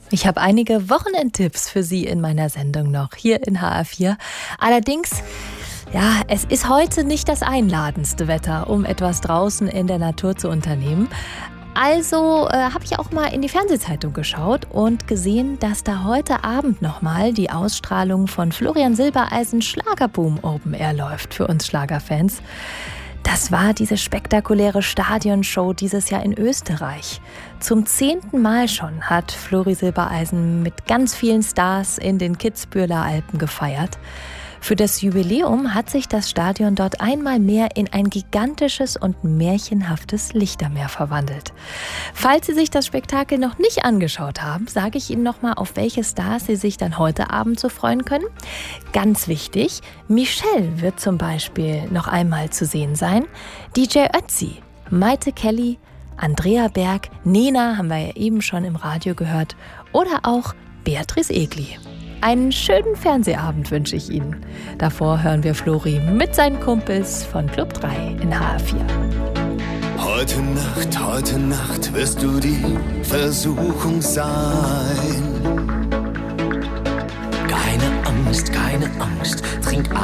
Ich habe einige Wochenendtipps für Sie in meiner Sendung noch, hier in HR4. Allerdings, ja, es ist heute nicht das einladendste Wetter, um etwas draußen in der Natur zu unternehmen. Also habe ich auch mal in die Fernsehzeitung geschaut und gesehen, dass da heute Abend nochmal die Ausstrahlung von Florian Silbereisen Schlagerboom Open Air läuft für uns Schlagerfans. Das war diese spektakuläre Stadionshow dieses Jahr in Österreich. Zum 10. Mal schon hat Flori Silbereisen mit ganz vielen Stars in den Kitzbüheler Alpen gefeiert. Für das Jubiläum hat sich das Stadion dort einmal mehr in ein gigantisches und märchenhaftes Lichtermeer verwandelt. Falls Sie sich das Spektakel noch nicht angeschaut haben, sage ich Ihnen nochmal, auf welche Stars Sie sich dann heute Abend so freuen können. Ganz wichtig, Michelle wird zum Beispiel noch einmal zu sehen sein, DJ Ötzi, Maite Kelly, Andrea Berg, Nena haben wir ja eben schon im Radio gehört oder auch Beatrice Egli. Einen schönen Fernsehabend wünsche ich Ihnen. Davor hören wir Flori mit seinen Kumpels von Club 3 in HR4. Heute Nacht wirst du die Versuchung sein. Keine Angst, trink